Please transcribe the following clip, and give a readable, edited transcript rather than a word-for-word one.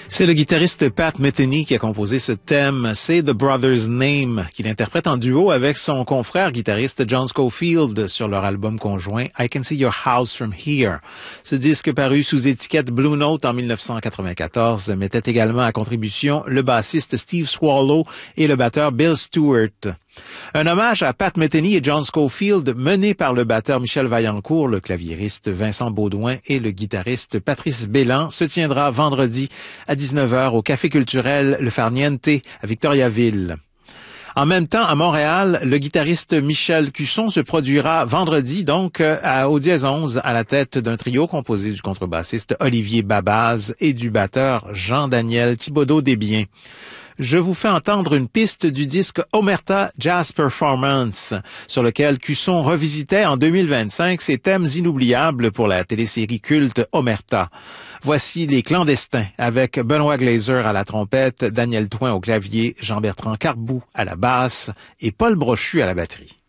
C'est le guitariste Pat Metheny qui a composé ce thème, c'est The Brothers Name, qu'il interprète en duo avec son confrère guitariste John Scofield sur leur album conjoint I Can See Your House From Here. Ce disque paru sous étiquette Blue Note en 1994 mettait également à contribution le bassiste Steve Swallow et le batteur Bill Stewart. Un hommage à Pat Metheny et John Scofield mené par le batteur Michel Vaillancourt, le claviériste Vincent Baudouin et le guitariste Patrice Bélan se tiendra vendredi à 19h au Café culturel Le Farniente à Victoriaville. En même temps, à Montréal, le guitariste Michel Cusson se produira vendredi, donc, au Dièse 11, à la tête d'un trio composé du contrebassiste Olivier Babaz et du batteur Jean-Daniel Thibodeau-Desbiens. Je vous fais entendre une piste du disque Omerta Jazz Performance, sur lequel Cusson revisitait en 2025 ses thèmes inoubliables pour la télésérie culte Omerta. Voici Les Clandestins, avec Benoît Glazer à la trompette, Daniel Thoin au clavier, Jean-Bertrand Carbou à la basse et Paul Brochu à la batterie.